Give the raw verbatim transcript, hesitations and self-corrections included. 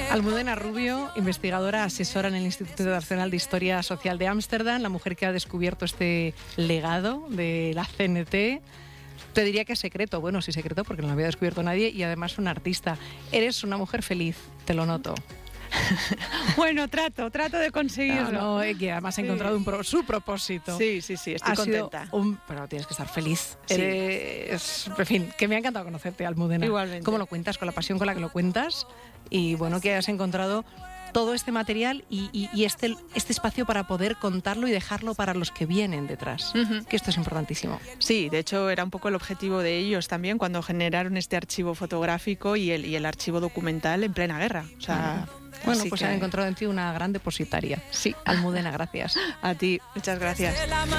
Almudena Rubio, investigadora asesora en el Instituto Nacional de Historia Social de Ámsterdam, la mujer que ha descubierto este legado de la C N T. Te diría que es secreto, bueno, sí secreto porque no lo había descubierto nadie, y además una artista. Eres una mujer feliz, te lo noto. Bueno, trato, trato de conseguirlo. No, no, eh, que además ha encontrado un pro, su propósito. Sí, sí, sí, estoy ha contenta. Sido un, pero tienes que estar feliz. Sí. Eres, en fin, que me ha encantado conocerte, Almudena. Igualmente. Cómo lo cuentas, con la pasión con la que lo cuentas, y bueno, que hayas encontrado todo este material y, y, y este, este espacio para poder contarlo y dejarlo para los que vienen detrás, Uh-huh. que esto es importantísimo. Sí, de hecho era un poco el objetivo de ellos también cuando generaron este archivo fotográfico y el, y el archivo documental en plena guerra. O sea, uh-huh. Bueno, pues que... han encontrado en ti una gran depositaria. Sí. Almudena, gracias. A ti, muchas gracias.